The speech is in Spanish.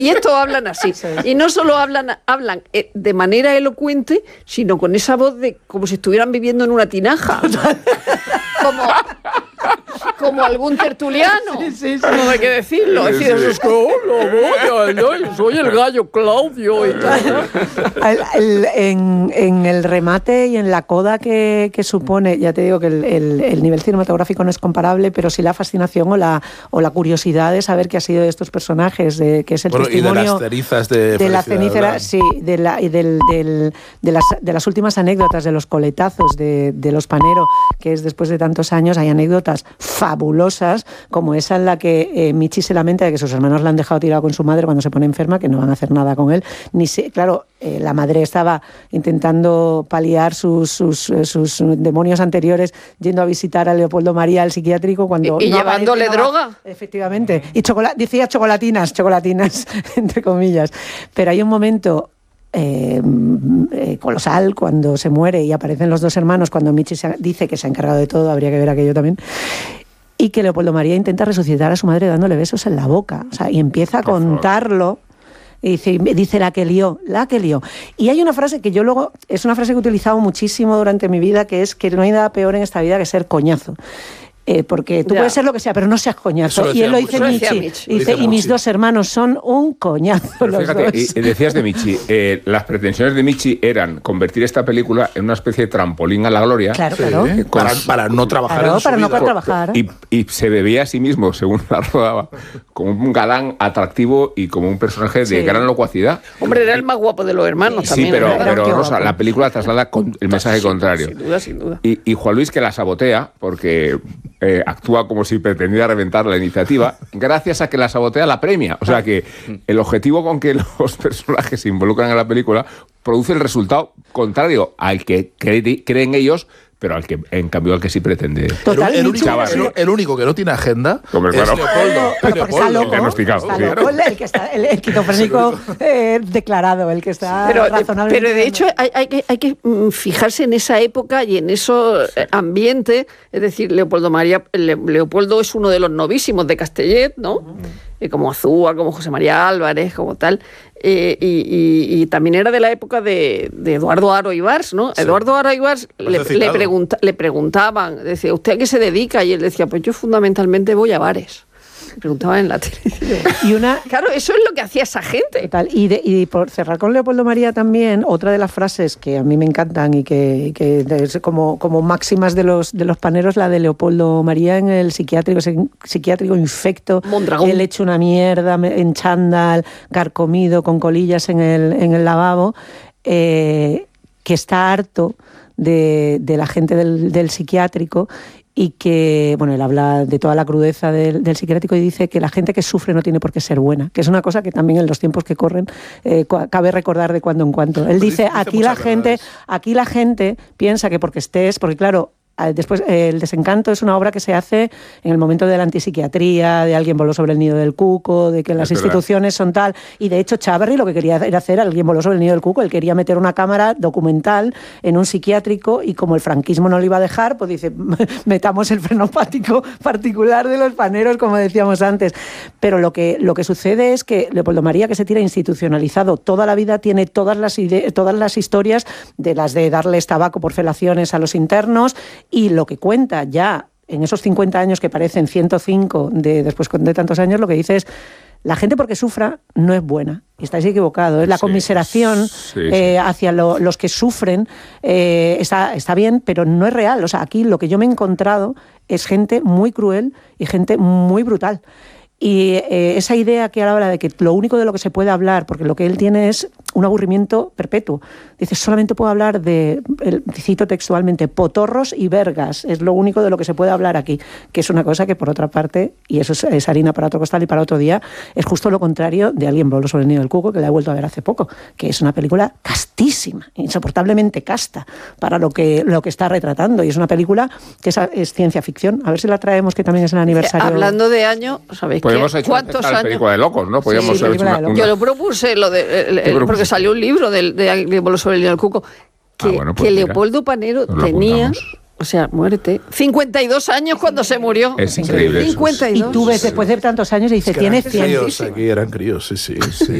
Y estos hablan así. Y no solo hablan de manera elocuente, sino con esa voz de como si estuvieran viviendo en una tinaja. Como algún tertuliano. Sí. No hay que decirlo. Es decir, es que, soy el gallo Claudio. Y tal. En el remate y en la coda que supone, ya te digo que el nivel cinematográfico no es comparable, pero sí la fascinación o la curiosidad de saber qué ha sido de estos personajes, que es el testimonio y de las cenizas de la cenicera, sí, de las últimas anécdotas de los coletazos de los Panero, que es después de tantos años. Hay anécdotas fabulosas, como esa en la que Michi se lamenta de que sus hermanos le han dejado tirado con su madre cuando se pone enferma, que no van a hacer nada con él. Claro, la madre estaba intentando paliar sus demonios anteriores yendo a visitar a Leopoldo María al psiquiátrico cuando y llevándole droga. Efectivamente. Y decía chocolatinas, entre comillas. Pero hay un momento colosal cuando se muere y aparecen los dos hermanos, cuando Michi dice que se ha encargado de todo, habría que ver aquello también, y que Leopoldo María intenta resucitar a su madre dándole besos en la boca, y empieza a contarlo. Y dice la que lió. Y hay una frase que yo luego, es una frase que he utilizado muchísimo durante mi vida, que es que no hay nada peor en esta vida que ser coñazo. Porque tú puedes ser lo que sea, pero no seas coñazo. Y él lo dice Michi. Dice, y mis dos hermanos son un coñazo. Pero fíjate, y decías de Michi, las pretensiones de Michi eran convertir esta película en una especie de trampolín a la gloria. Claro. Para no trabajar en su vida. No trabajar. Y se veía a sí mismo, según la rodaba, como un galán atractivo y como un personaje de gran locuacidad. Hombre, era el más guapo de los hermanos también. Sí, pero Rosa, la película traslada el mensaje contrario. Sin duda. Y Juan Luis, que la sabotea, porque actúa como si pretendiera reventar la iniciativa, gracias a que la sabotea la premia. O sea que el objetivo con que los personajes se involucran en la película produce el resultado contrario al que creen ellos, pero en cambio al que sí pretende. Total, el único que no tiene agenda es Leopoldo. Leopoldo diagnosticado. El que está, el esquizofrénico declarado, el que está razonable. Pero de hecho hay que fijarse en esa época y en esos ambientes. Es decir, Leopoldo es uno de los novísimos de Castellet, ¿no? Como Azúa, como José María Álvarez, como tal. Y también era de la época de Eduardo Haro Ibars, ¿no? Sí. Eduardo Haro Ibars le preguntaban, decía, ¿usted a qué se dedica? Y él decía, pues yo fundamentalmente voy a bares. Preguntaban en la televisión. Claro, eso es lo que hacía esa gente. Total. Y por cerrar con Leopoldo María también, otra de las frases que a mí me encantan y que es como máximas de los Paneros, la de Leopoldo María en el psiquiátrico infecto, Mondragón. Él hecho una mierda en chándal, carcomido, con colillas en el lavabo, que está harto de la gente del psiquiátrico. Y que, bueno, él habla de toda la crudeza del psiquiátrico y dice que la gente que sufre no tiene por qué ser buena, que es una cosa que también en los tiempos que corren cabe recordar de cuando en cuando. Él dice, aquí la gente piensa que porque claro, después El desencanto es una obra que se hace en el momento de la antipsiquiatría, de Alguien voló sobre el nido del cuco, de que las instituciones son tal, y de hecho Chávarri lo que quería era hacer Alguien voló sobre el nido del cuco, él quería meter una cámara documental en un psiquiátrico y como el franquismo no lo iba a dejar, pues dice, metamos el frenopático particular de los Paneros, como decíamos antes. Pero lo que sucede es que Leopoldo María, que se tira institucionalizado toda la vida, tiene todas las historias de las de darles tabaco por felaciones a los internos. Y lo que cuenta ya en esos 50 años que parecen 105 después de tantos años, lo que dice es, la gente porque sufra no es buena. Y estáis equivocados. La conmiseración hacia los que sufren está bien, pero no es real. O sea, aquí lo que yo me he encontrado es gente muy cruel y gente muy brutal. Y esa idea que ahora habla de que lo único de lo que se puede hablar, porque lo que él tiene es un aburrimiento perpetuo. Dice, solamente puedo hablar cito textualmente, potorros y vergas. Es lo único de lo que se puede hablar aquí. Que es una cosa que, por otra parte, y eso es harina para otro costal y para otro día, es justo lo contrario de Alguien voló sobre el nido del cuco, que la he vuelto a ver hace poco, que es una película castísima, insoportablemente casta para lo que está retratando. Y es una película que es ciencia ficción. A ver si la traemos, que también es el aniversario. Hablando de años, ¿sabéis qué? ¿Cuántos años? Película de locos, ¿no? Podríamos haber hecho Yo lo propuse, porque salió un libro de Alguien voló sobre el nido del cuco, que Leopoldo Panero tenía O sea, muérete. 52 años cuando se murió. Es increíble. 52. Y tú ves después de tantos años y dices, tienes 100. Críos aquí, eran críos, sí.